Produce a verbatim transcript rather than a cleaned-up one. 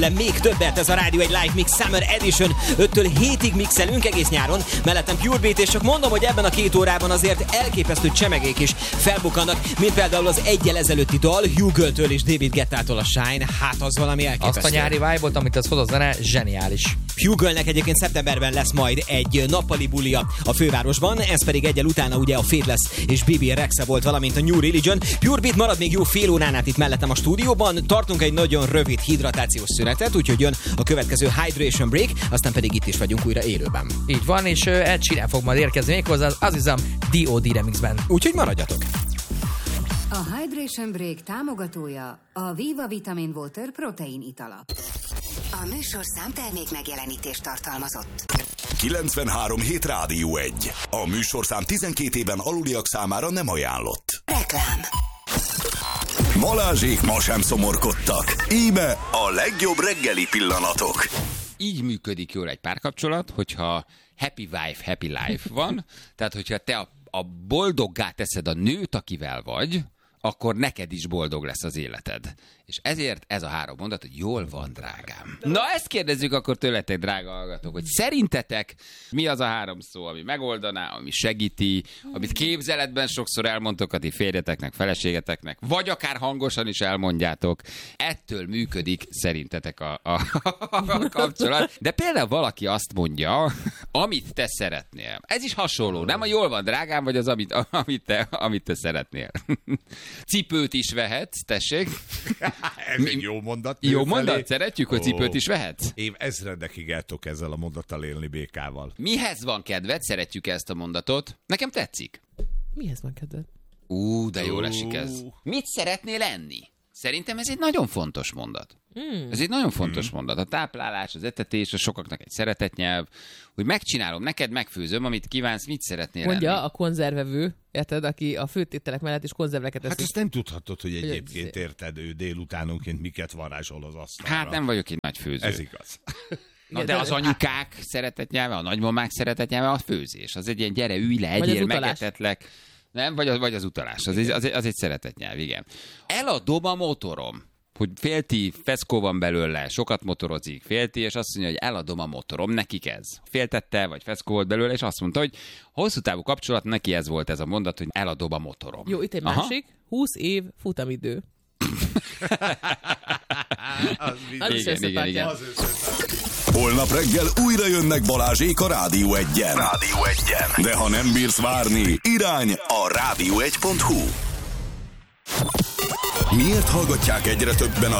Még többet, ez a Rádió egy Live Mix Summer Edition. öttől hétig mixelünk egész nyáron. Mellettem Pure Beat, és csak mondom, hogy ebben a két órában azért elképesztő csemegék is felbukkannak, mint például az egyel ezelőtti dal Hugh Girl-től és David Guettától a Shine. Hát az valami elképesztő. Azt a nyári vibe-ot, amit az hoz a zene, zseniális. Hugh Girlnek egyébként szeptemberben lesz majd egy nappali bulia a fővárosban, ez pedig egyel utána ugye a Faithless és bé bé Rexha volt, valamint a New Religion. Pure Beat marad még jó fél órán át itt mellettem a stúdióban. Tartunk egy nagyon rövid hidratációs szünetet, úgyhogy jön a következő Hydration Break, aztán pedig itt is vagyunk újra élőben. Így van, és Ed Sheeran fog majd érkezni méghozzá az Azizam dé o dé remixben. Úgyhogy maradjatok! A Hydration Break támogatója a Viva Vitamin Water protein itala. A műsorszám termék megjelenítést tartalmazott. kilencvenhárom hét Rádió egy. A műsorszám tizenkét éven aluliak számára nem ajánlott. Reklám. Balázsék ma sem szomorkodtak. Íme a legjobb reggeli pillanatok. Így működik jól egy párkapcsolat, hogyha happy wife, happy life van. Tehát, hogyha te a, a boldoggá teszed a nőt, akivel vagy, akkor neked is boldog lesz az életed. És ezért ez a három mondat, hogy jól van, drágám. Na, ezt kérdezzük akkor tőletek, drága hallgatók, hogy szerintetek mi az a három szó, ami megoldaná, ami segíti, amit képzeletben sokszor elmondtok a ti férjeteknek, feleségeteknek, vagy akár hangosan is elmondjátok. Ettől működik szerintetek a, a, a kapcsolat. De például valaki azt mondja, amit te szeretnél. Ez is hasonló, nem a jól van, drágám, vagy az, amit, amit, te, amit te szeretnél. Cipőt is vehetsz, tessék. Ez egy jó mondat. Jó felé. mondat? Szeretjük, hogy cipőt is vehetsz? Én ezredekig el tudok ezzel a mondattal élni békával. Mihez van kedved? Szeretjük ezt a mondatot. Nekem tetszik. Mihez van kedved? Ú, de jól Ú. esik ez. Mit szeretnél lenni? Szerintem ez egy nagyon fontos mondat. Mm. Ez egy nagyon fontos mm. mondat. A táplálás, az etetés, a sokaknak egy szeretetnyelv, hogy megcsinálom, neked megfőzöm, amit kívánsz, mit szeretnél Mondja lenni. a konzervevő, érted, aki a főtételek mellett is konzerveket eszik. Hát ezt nem tudhatod, hogy egyébként érted, ő délutánonként miket varázsol az asztalra. Hát nem vagyok egy nagy főző. Ez igaz. Na, de az anyukák szeretetnyelve, a nagymamák szeretetnyelve a főzés. Az egy ilyen gyere, ülj le, egyél, megetetlek. Nem, vagy az, vagy az utalás. Az egy, az, egy, az egy szeretetnyelv, igen. Eladom a motorom. Hogy félti, feszkó van belőle, sokat motorozik, félti, és azt mondja, hogy eladom a motorom, nekik ez. Féltette, vagy feszkó volt belőle, és azt mondta, hogy hosszú távú kapcsolat, neki ez volt ez a mondat, hogy eladom a motorom. Jó, itt egy Aha. másik, húsz év futamidő. az az igen, igen, igen. Az Holnap reggel újra jönnek Balázsék a Rádió egyen. Rádió egyen. De ha nem bírsz várni, irány a rádió egy pont hu. Miért hallgatják egyre többen a